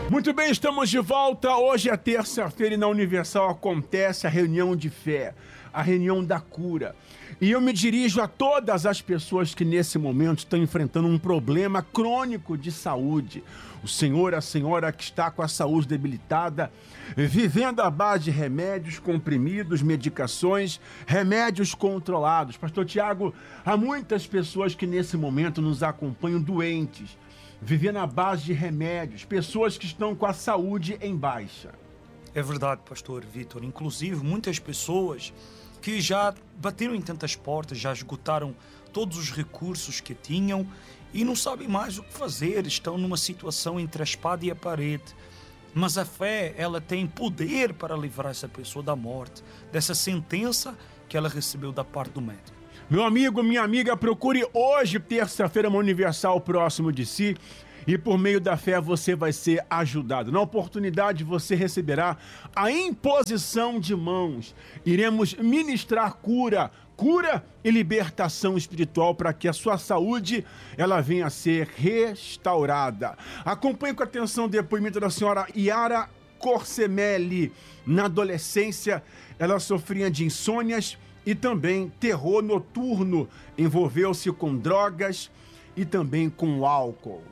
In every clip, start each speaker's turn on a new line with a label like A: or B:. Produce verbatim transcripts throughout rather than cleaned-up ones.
A: Muito bem, estamos de volta. Hoje é terça-feira e na Universal acontece a reunião de fé, a reunião da cura. E eu me dirijo a todas as pessoas que nesse momento estão enfrentando um problema crônico de saúde. O senhor, a senhora que está com a saúde debilitada, vivendo à base de remédios, comprimidos, medicações, remédios controlados. Pastor Tiago, há muitas pessoas que nesse momento nos acompanham doentes, vivendo à base de remédios, pessoas que estão com a saúde em baixa.
B: É verdade, pastor Vitor. Inclusive, muitas pessoas que já bateram em tantas portas, já esgotaram todos os recursos que tinham e não sabem mais o que fazer, estão numa situação entre a espada e a parede. Mas a fé, ela tem poder para livrar essa pessoa da morte, dessa sentença que ela recebeu da parte do médico.
A: Meu amigo, minha amiga, procure hoje, terça-feira, uma Universal próximo de si, e por meio da fé você vai ser ajudado. Na oportunidade você receberá a imposição de mãos. Iremos ministrar cura, cura e libertação espiritual para que a sua saúde ela venha a ser restaurada. Acompanhe com atenção o depoimento da senhora Yara Corsemelli. Na adolescência, ela sofria de insônias e também terror noturno, envolveu-se com drogas e também com álcool.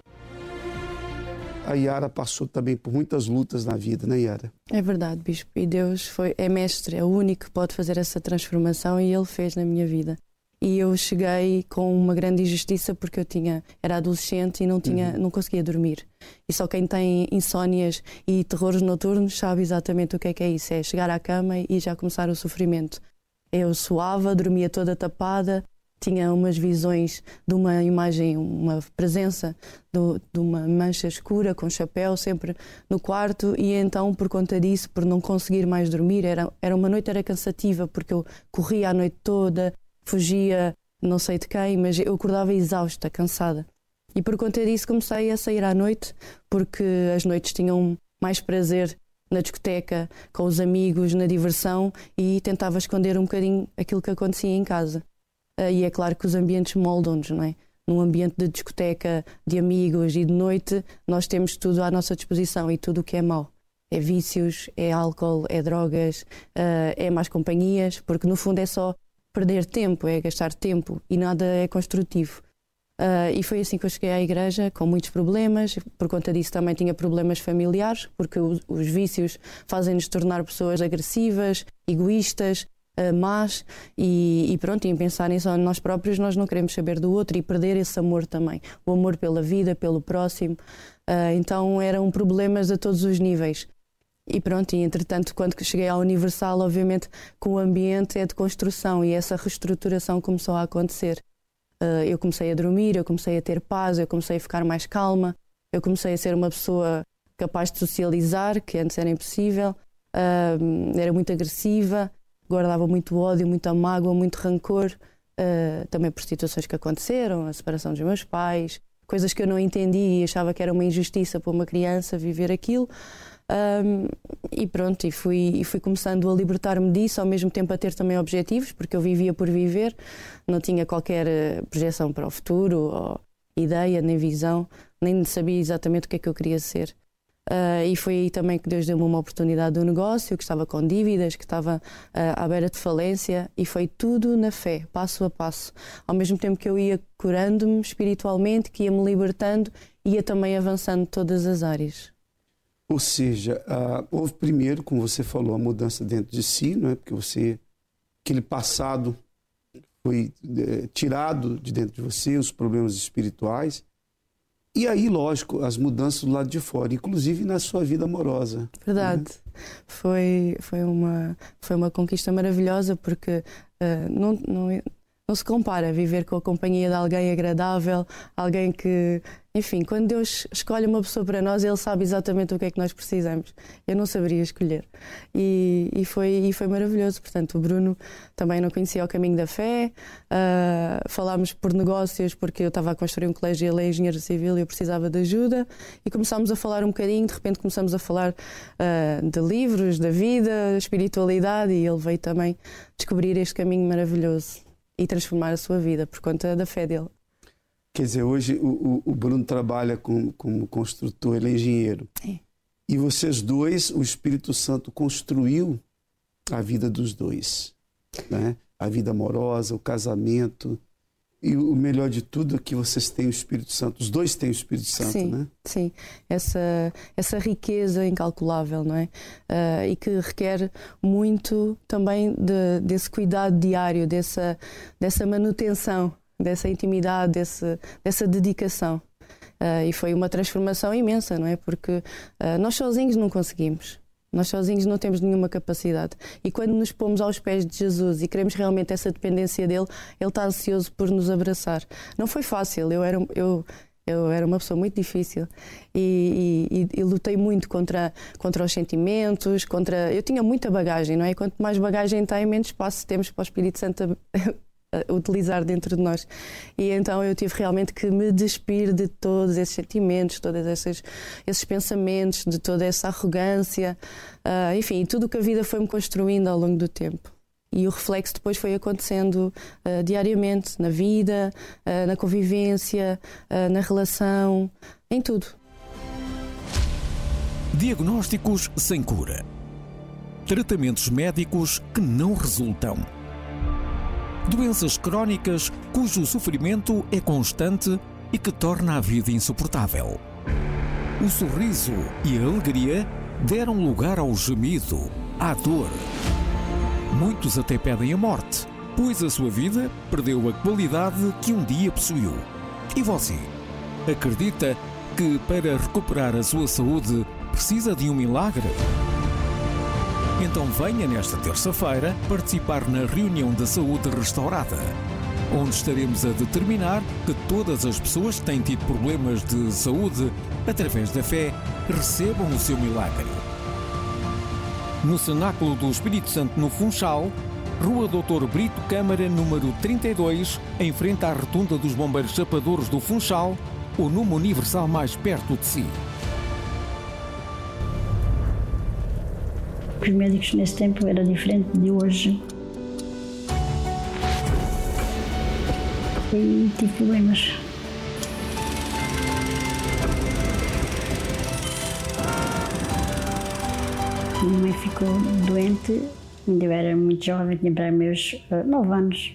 C: A Yara passou também por muitas lutas na vida, né, Yara?
D: É verdade, Bispo. E Deus foi, é mestre, é o único que pode fazer essa transformação e Ele fez na minha vida. E eu cheguei com uma grande injustiça porque eu tinha, era adolescente e não, tinha, uhum. não conseguia dormir. E só quem tem insónias e terrores noturnos sabe exatamente o que é que é isso. É chegar à cama e já começar o sofrimento. Eu suava, dormia toda tapada, tinha umas visões de uma imagem, uma presença do, de uma mancha escura com chapéu sempre no quarto e então por conta disso, por não conseguir mais dormir, era, era uma noite era cansativa porque eu corria a noite toda, fugia não sei de quem, mas eu acordava exausta, cansada. E por conta disso comecei a sair à noite porque as noites tinham mais prazer na discoteca, com os amigos, na diversão e tentava esconder um bocadinho aquilo que acontecia em casa. E é claro que os ambientes moldam-nos, não é? Num ambiente de discoteca, de amigos e de noite, nós temos tudo à nossa disposição e tudo o que é mau. É vícios, é álcool, é drogas, é más companhias, porque no fundo é só perder tempo, é gastar tempo e nada é construtivo. Uh, e foi assim que eu cheguei à igreja, com muitos problemas. Por conta disso também tinha problemas familiares, porque os, os vícios fazem-nos tornar pessoas agressivas, egoístas, uh, más, e, e pronto, em pensarem só em nós próprios, nós não queremos saber do outro e perder esse amor também, o amor pela vida, pelo próximo. Uh, então eram problemas a todos os níveis. E pronto, e entretanto, quando cheguei à Universal, obviamente que o ambiente é de construção e essa reestruturação começou a acontecer. Uh, eu comecei a dormir, eu comecei a ter paz, eu comecei a ficar mais calma, eu comecei a ser uma pessoa capaz de socializar, que antes era impossível, uh, era muito agressiva, guardava muito ódio, muita mágoa, muito rancor, uh, também por situações que aconteceram, a separação dos meus pais, coisas que eu não entendi e achava que era uma injustiça para uma criança viver aquilo. Um, e pronto, e fui, e fui começando a libertar-me disso, ao mesmo tempo a ter também objetivos, porque eu vivia por viver, não tinha qualquer projeção para o futuro, ou ideia, nem visão, nem sabia exatamente o que é que eu queria ser. Uh, e foi aí também que Deus deu-me uma oportunidade do negócio, que estava com dívidas, que estava uh, à beira de falência, e foi tudo na fé, passo a passo. Ao mesmo tempo que eu ia curando-me espiritualmente, que ia me libertando, ia também avançando todas as áreas.
C: Ou seja, uh, houve primeiro, como você falou, a mudança dentro de si, não é? Porque você, aquele passado foi é, tirado de dentro de você, os problemas espirituais. E aí, lógico, as mudanças do lado de fora, inclusive na sua vida amorosa.
D: Verdade. Né? Foi, foi, uma, foi uma conquista maravilhosa porque uh, não, não, não se compara viver com a companhia de alguém agradável, alguém que... Enfim, quando Deus escolhe uma pessoa para nós, Ele sabe exatamente o que é que nós precisamos. Eu não saberia escolher. E, e, foi, e foi maravilhoso. Portanto, o Bruno também não conhecia o caminho da fé. Uh, falámos por negócios, porque eu estava a construir um colégio e ele é engenheiro civil e eu precisava de ajuda. E começámos a falar um bocadinho, de repente começamos a falar uh, de livros, da vida, espiritualidade, e ele veio também descobrir este caminho maravilhoso e transformar a sua vida por conta da fé dele.
C: Quer dizer, hoje o, o Bruno trabalha como, como construtor, ele é engenheiro.
D: É.
C: E vocês dois, o Espírito Santo construiu a vida dos dois, né? A vida amorosa, o casamento. E o melhor de tudo é que vocês têm o Espírito Santo. Os dois têm o Espírito Santo,
D: sim,
C: né?
D: Sim, essa, essa riqueza incalculável, não é? Uh, e que requer muito também de, desse cuidado diário, dessa, dessa manutenção, dessa intimidade, desse, dessa dedicação. Uh, e foi uma transformação imensa, não é? Porque uh, nós sozinhos não conseguimos. Nós sozinhos não temos nenhuma capacidade. E quando nos pomos aos pés de Jesus e queremos realmente essa dependência dele, ele está ansioso por nos abraçar. Não foi fácil, eu era, eu, eu era uma pessoa muito difícil e, e, e lutei muito contra, contra os sentimentos, contra... Eu tinha muita bagagem, não é? Quanto mais bagagem tem, menos espaço temos para o Espírito Santo a utilizar dentro de nós. E então eu tive realmente que me despir de todos esses sentimentos, todos esses, esses pensamentos, de toda essa arrogância, uh, enfim, tudo o que a vida foi-me construindo ao longo do tempo. E o reflexo depois foi acontecendo uh, diariamente, na vida, uh, na convivência, uh, na relação, em tudo.
E: Diagnósticos sem cura. Tratamentos médicos que não resultam. Doenças crónicas cujo sofrimento é constante e que torna a vida insuportável. O sorriso e a alegria deram lugar ao gemido, à dor. Muitos até pedem a morte, pois a sua vida perdeu a qualidade que um dia possuiu. E você? Acredita que para recuperar a sua saúde precisa de um milagre? Então venha nesta terça-feira participar na reunião da saúde restaurada, onde estaremos a determinar que todas as pessoas que têm tido problemas de saúde, através da fé, recebam o seu milagre. No Cenáculo do Espírito Santo no Funchal, Rua doutor Brito Câmara, número trinta e dois, em frente à Rotunda dos Bombeiros Chapadores do Funchal, ou numa Universal mais perto de si.
F: Os médicos nesse tempo era diferente de hoje. E tive problemas. Minha mãe ficou doente, ainda eu era muito jovem, tinha para meus uh, nove anos.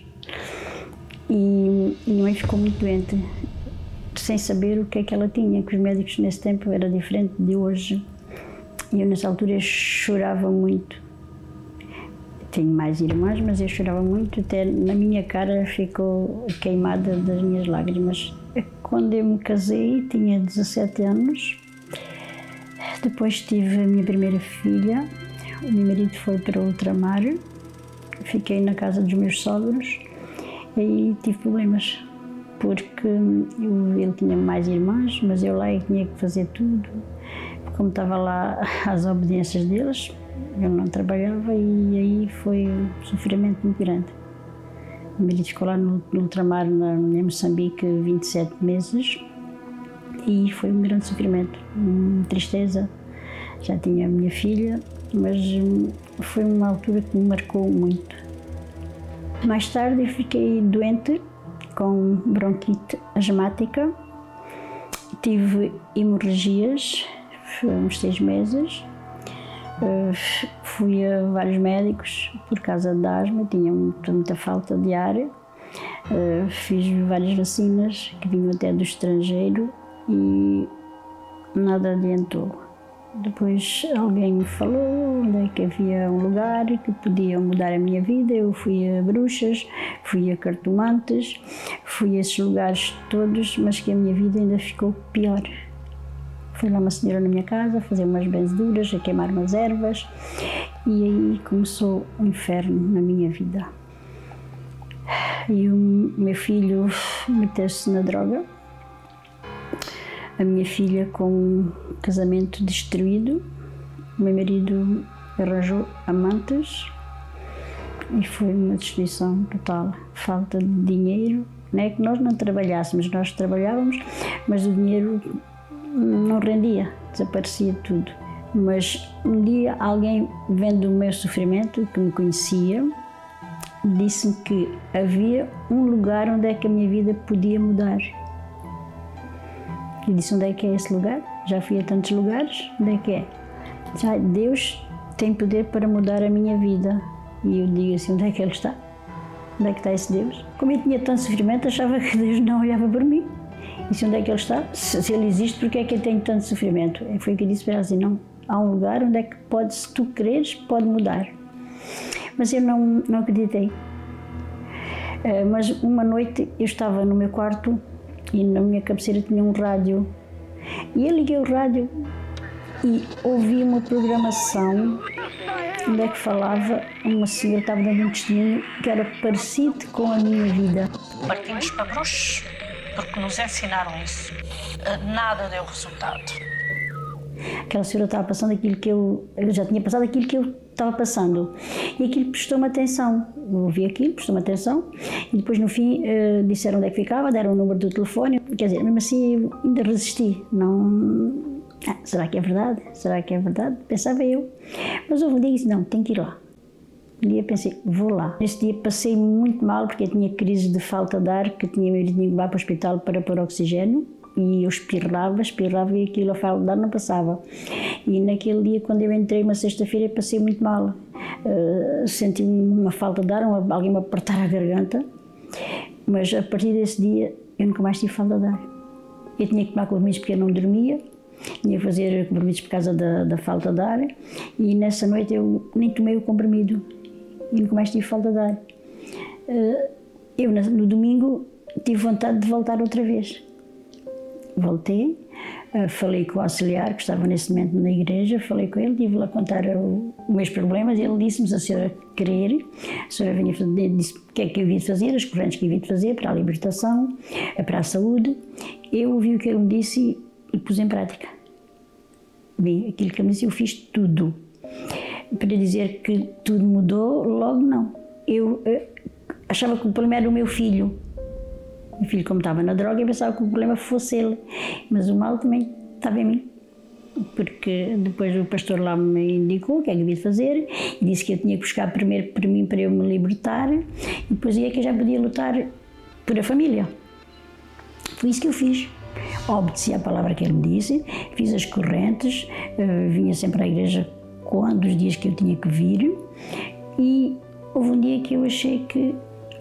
F: E minha mãe ficou muito doente, sem saber o que é que ela tinha, que os médicos nesse tempo era diferente de hoje. E eu nessa altura chorava muito. Tenho mais irmãs, mas eu chorava muito, até na minha cara ficou queimada das minhas lágrimas. Quando eu me casei, tinha dezassete anos. Depois tive a minha primeira filha. O meu marido foi para o ultramar. Fiquei na casa dos meus sogros e tive problemas, porque eu, ele tinha mais irmãs, mas eu lá tinha que fazer tudo. Como estava lá às obediências deles, eu não trabalhava e aí foi um sofrimento muito grande. O meu marido ficou lá no, no ultramar, na, em Moçambique, vinte e sete meses e foi um grande sofrimento, uma tristeza. Já tinha a minha filha, mas foi uma altura que me marcou muito. Mais tarde eu fiquei doente com bronquite asmática, tive hemorragias, uns seis meses. Uh, fui a vários médicos por causa da asma, tinha muita, muita falta de ar. Uh, fiz várias vacinas que vinham até do estrangeiro e nada adiantou. Depois alguém me falou onde é que havia um lugar que podia mudar a minha vida. Eu fui a bruxas, fui a cartomantes, fui a esses lugares todos, mas que a minha vida ainda ficou pior. Foi lá uma senhora na minha casa a fazer umas benzeduras, a queimar umas ervas e aí começou o inferno na minha vida. E o meu filho meteu-se na droga, a minha filha com um casamento destruído, o meu marido arranjou amantes e foi uma destruição total, falta de dinheiro. Não é que nós não trabalhássemos, nós trabalhávamos, mas o dinheiro não rendia, desaparecia tudo. Mas um dia alguém, vendo o meu sofrimento, que me conhecia, disse-me que havia um lugar onde é que a minha vida podia mudar. Eu disse, onde é que é esse lugar? Já fui a tantos lugares, onde é que é? Já Deus tem poder para mudar a minha vida. E eu digo assim, onde é que Ele está? Onde é que está esse Deus? Como eu tinha tanto sofrimento, achava que Deus não olhava por mim. E se onde é que Ele está? Se, se Ele existe, porque é que eu tenho tanto sofrimento? Foi o que eu disse para ela assim, não, há um lugar onde é que pode, se tu quereres, pode mudar. Mas eu não, não acreditei. Uh, mas uma noite eu estava no meu quarto e na minha cabeceira tinha um rádio. E eu liguei o rádio e ouvi uma programação onde é que falava uma senhora que estava dando um testemunho que era parecido com a minha vida.
G: Partimos para bruxos porque nos ensinaram isso. Nada deu resultado.
F: Aquela senhora estava passando aquilo que eu... Eu já tinha passado aquilo que eu estava passando. E aquilo prestou-me atenção. Eu ouvi aquilo, prestou-me atenção. E depois, no fim, uh, disseram onde é que ficava, deram o número do telefone. Quer dizer, mesmo assim, eu ainda resisti. Não... Ah, será que é verdade? Será que é verdade? Pensava eu. Mas houve um dia e disse, não, tenho que ir lá. Um dia pensei, vou lá. Nesse dia passei muito mal, porque eu tinha crise de falta de ar, que tinha medo de ir para o hospital para pôr oxigênio. E eu espirrava, espirrava e aquilo, a falta de ar não passava. E naquele dia, quando eu entrei, uma sexta-feira, passei muito mal. Uh, senti uma falta de ar, uma, alguém me apertar a garganta. Mas a partir desse dia, eu nunca mais tive falta de ar. Eu tinha que tomar compromissos porque eu não dormia. Tinha que fazer compromissos por causa da, da falta de ar. E nessa noite eu nem tomei o comprimido. E nunca mais tive falta de ar. Uh, eu, no domingo, tive vontade de voltar outra vez. Voltei, uh, falei com o auxiliar, que estava nesse momento na igreja, falei com ele, estive lá a contar o, os meus problemas, e ele disse-me, se a senhora querer, a senhora vinha fazer, disse o que é que eu havia de fazer, as correntes que eu havia de fazer para a libertação, para a saúde. Eu ouvi o que ele me disse e, e pus em prática. Bem, aquilo que ele me disse, eu fiz tudo. Para dizer que tudo mudou, logo não. Eu uh, achava que o problema era o meu filho. O filho, como estava na droga, eu pensava que o problema fosse ele, mas o mal também estava em mim, porque depois o pastor lá me indicou o que é que eu devia fazer e disse que eu tinha que buscar primeiro para mim, para eu me libertar, e depois é que eu já podia lutar por a família. Foi isso que eu fiz. Obedeci à palavra que ele me disse, fiz as correntes, vinha sempre à igreja quando os dias que eu tinha que vir, e houve um dia que eu achei que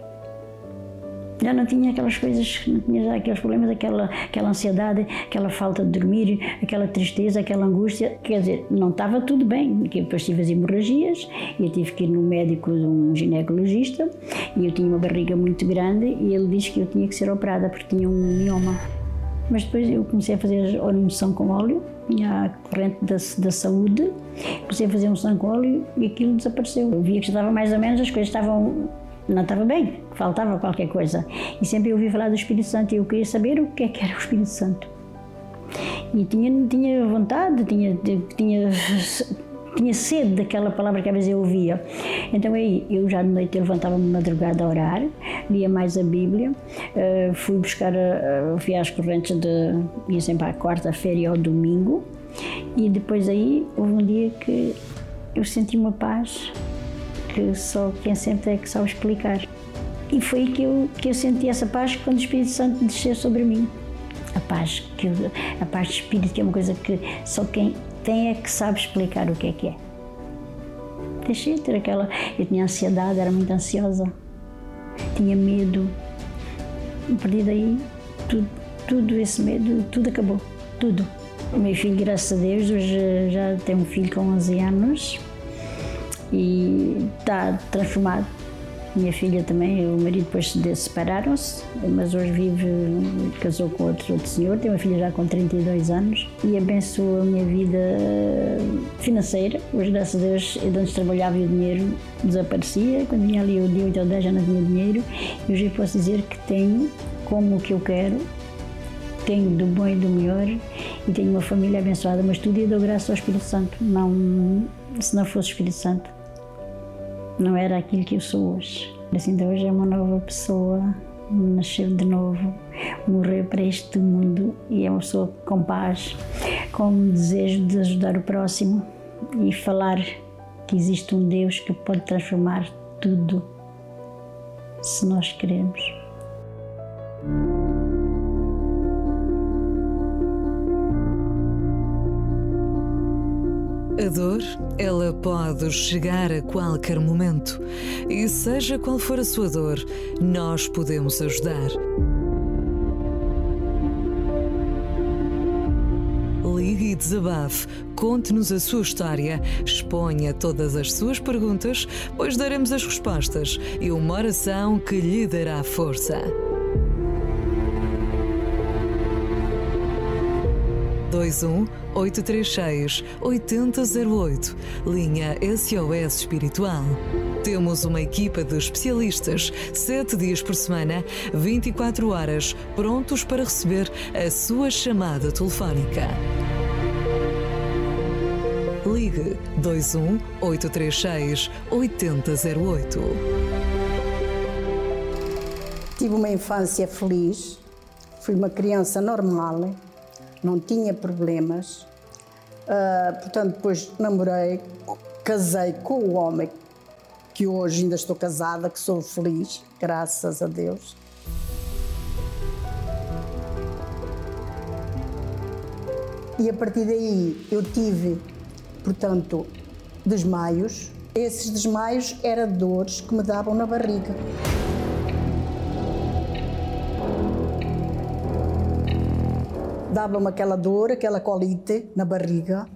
F: já não tinha aquelas coisas, não tinha já aqueles problemas, aquela, aquela ansiedade, aquela falta de dormir, aquela tristeza, aquela angústia. Quer dizer, não estava tudo bem. Depois tive as hemorragias e eu tive que ir no médico, um ginecologista, e eu tinha uma barriga muito grande e ele disse que eu tinha que ser operada porque tinha um mioma. Mas depois eu comecei a fazer a unção com óleo, tinha a corrente da, da saúde, comecei a fazer unção com óleo e aquilo desapareceu. Eu via que já estava mais ou menos, as coisas estavam... Não estava bem, faltava qualquer coisa. E sempre eu ouvi falar do Espírito Santo e eu queria saber o que é que era o Espírito Santo. E tinha, tinha vontade, tinha, tinha, tinha sede daquela palavra que às vezes eu ouvia. Então aí, eu já de noite levantava-me de madrugada a orar, lia mais a Bíblia, uh, fui buscar, uh, fui às correntes de, ia sempre à quarta-feira e ao domingo, e depois aí houve um dia que eu senti uma paz que só quem sente é que sabe explicar. E foi aí que eu, que eu senti essa paz quando o Espírito Santo desceu sobre mim. A paz, que, a paz de espírito, que é uma coisa que só quem tem é que sabe explicar o que é que é. Deixei de ter aquela... Eu tinha ansiedade, era muito ansiosa, tinha medo. A partir daí, tudo, tudo esse medo, tudo acabou, tudo. O meu filho, graças a Deus, hoje já tem um filho com onze anos, e está transformado. Minha filha também, o marido depois se separaram-se, mas hoje vive, casou com outro, outro senhor, tem uma filha já com trinta e dois anos e abençoou a minha vida financeira. Hoje, graças a Deus, eu antes trabalhava e o dinheiro desaparecia, quando vinha ali o dia oito ou dez já não tinha dinheiro, e hoje eu posso dizer que tenho como o que eu quero, tenho do bom e do melhor e tenho uma família abençoada, mas tudo eu dou graças ao Espírito Santo. Não, se não fosse o Espírito Santo, não era aquilo que eu sou hoje. Assim, então hoje é uma nova pessoa, nasceu de novo, morreu para este mundo e é uma pessoa com paz, com o desejo de ajudar o próximo e falar que existe um Deus que pode transformar tudo, se nós queremos.
H: A dor, ela pode chegar a qualquer momento. E seja qual for a sua dor, nós podemos ajudar. Ligue e desabafe, conte-nos a sua história, exponha todas as suas perguntas, pois daremos as respostas e uma oração que lhe dará força. dois um oito três seis oito zero zero oito, linha S O S Espiritual. Temos uma equipa de especialistas, sete dias por semana, vinte e quatro horas, prontos para receber a sua chamada telefónica. Ligue dois um oito três seis oito zero zero oito.
I: Tive uma infância feliz, fui uma criança normal, não tinha problemas. Uh, portanto, depois namorei, casei com o homem que hoje ainda estou casada, que sou feliz, graças a Deus. E a partir daí eu tive, portanto, desmaios. Esses desmaios eram dores que me davam na barriga. Dava-me aquela dor, aquela colite na barriga,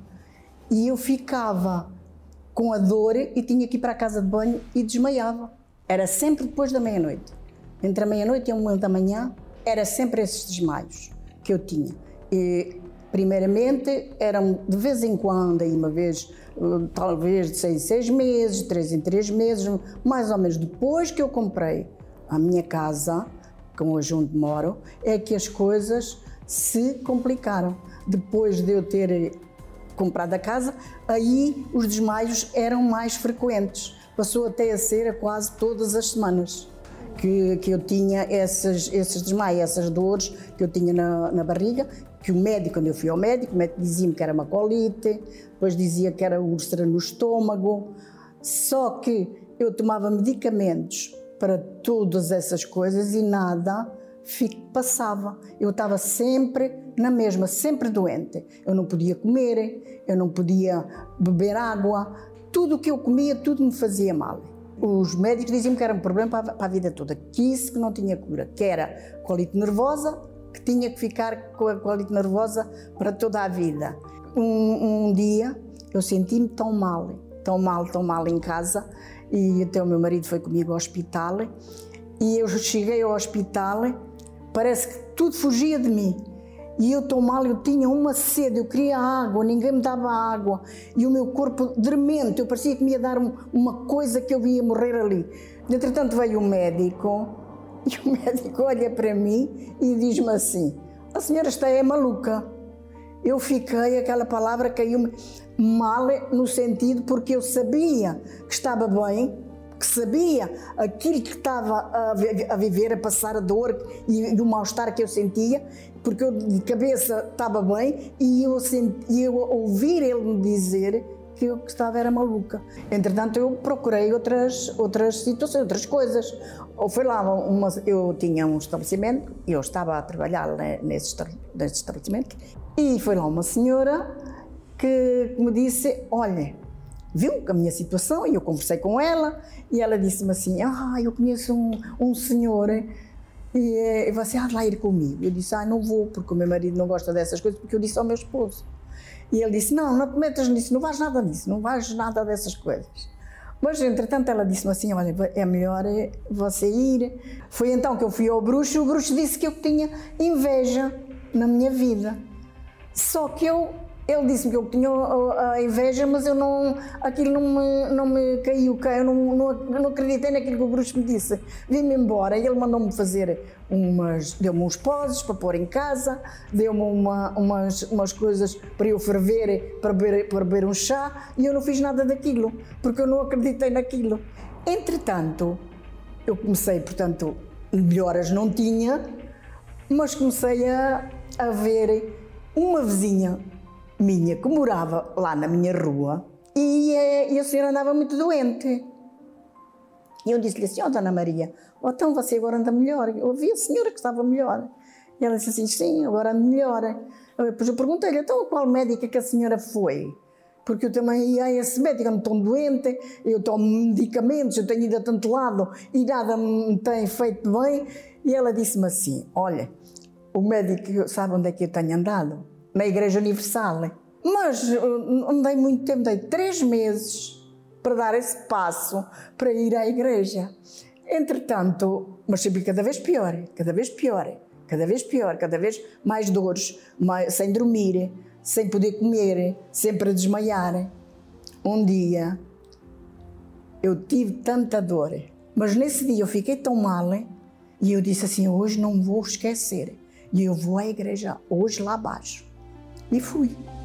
I: e eu ficava com a dor e tinha que ir para a casa de banho e desmaiava. Era sempre depois da meia-noite. Entre a meia-noite e uma da manhã, era sempre esses desmaios que eu tinha. E, primeiramente, eram de vez em quando, aí uma vez, talvez de seis em seis meses, três em três meses, mais ou menos. Depois que eu comprei a minha casa, que hoje onde moro, é que as coisas se complicaram. Depois de eu ter comprado a casa, aí os desmaios eram mais frequentes. Passou até a ser quase todas as semanas que, que eu tinha esses, esses desmaios, essas dores que eu tinha na, na barriga, que o médico, quando eu fui ao médico, o médico dizia-me que era uma colite, depois dizia que era úlcera no estômago. Só que eu tomava medicamentos para todas essas coisas e nada passava. Eu estava sempre na mesma, sempre doente. Eu não podia comer, eu não podia beber água. Tudo o que eu comia, tudo me fazia mal. Os médicos diziam que era um problema para a vida toda, que isso que não tinha cura, que era colite nervosa, que tinha que ficar com a colite nervosa para toda a vida. Um, um dia eu senti-me tão mal, tão mal, tão mal em casa, e até o meu marido foi comigo ao hospital, e eu cheguei ao hospital, parece que tudo fugia de mim. E eu tão mal, eu tinha uma sede, eu queria água, ninguém me dava água. E o meu corpo dormente, eu parecia que me ia dar um, uma coisa que eu ia morrer ali. Entretanto veio o médico, e o médico olha para mim e diz-me assim: a senhora está é maluca. Eu fiquei, aquela palavra caiu-me mal no sentido porque eu sabia que estava bem, que sabia aquilo que estava a viver, a passar a dor e o mal-estar que eu sentia, porque eu de cabeça estava bem e eu, senti, eu ouvir ele me dizer que eu que estava era maluca. Entretanto, eu procurei outras, outras situações, outras coisas. Ou foi lá, uma, eu tinha um estabelecimento, e eu estava a trabalhar nesse, nesse estabelecimento, e foi lá uma senhora que me disse: olha, viu a minha situação, e eu conversei com ela, e ela disse-me assim: ah, eu conheço um, um senhor, e você há de lá ir comigo. Eu disse: ah, não vou, porque o meu marido não gosta dessas coisas, porque eu disse ao meu esposo. E ele disse: não, não te metas nisso, não vais nada nisso, não vais nada dessas coisas. Mas, entretanto, ela disse-me assim: olha, é melhor você ir. Foi então que eu fui ao bruxo, e o bruxo disse que eu tinha inveja na minha vida. Só que eu... Ele disse-me que eu tinha a inveja, mas eu não, aquilo não me, não me caiu, eu não, não, não acreditei naquilo que o bruxo me disse. Vim-me embora e ele mandou-me fazer umas, deu-me uns poses para pôr em casa, deu-me uma, umas, umas coisas para eu ferver, para beber, para beber um chá, e eu não fiz nada daquilo, porque eu não acreditei naquilo. Entretanto, eu comecei, portanto, melhoras não tinha, mas comecei a, a ver uma vizinha minha que morava lá na minha rua, e, e a senhora andava muito doente. E eu disse-lhe assim: ó, oh, Dona Maria, oh, então você agora anda melhor. Eu ouvi a senhora que estava melhor. E ela disse assim: sim, agora ando melhor. Depois eu perguntei-lhe: então qual médica que a senhora foi? porque eu também ia a esse médico, eu não estou doente, eu tomo medicamentos, eu tenho ido a tanto lado e nada me tem feito bem. E ela disse-me assim, olha, o médico sabe onde é que eu tenho andado? Na Igreja Universal. Mas não dei muito tempo, dei três meses para dar esse passo, para ir à igreja. Entretanto, mas sempre cada vez pior, cada vez pior, cada vez pior, cada vez mais dores, mais, sem dormir, sem poder comer, sempre a desmaiar. Um dia, eu tive tanta dor, mas nesse dia eu fiquei tão mal, e eu disse assim, hoje não vou esquecer, e eu vou à igreja, hoje lá abaixo. E fui.